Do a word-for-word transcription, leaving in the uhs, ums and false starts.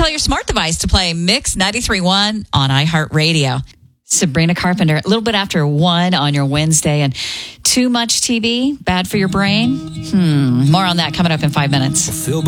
tell your smart device to play Mix ninety-three point one on iHeartRadio. Sabrina Carpenter, a little bit after one on your Wednesday. And too much T V, bad for your brain? Hmm. More on that coming up in five minutes.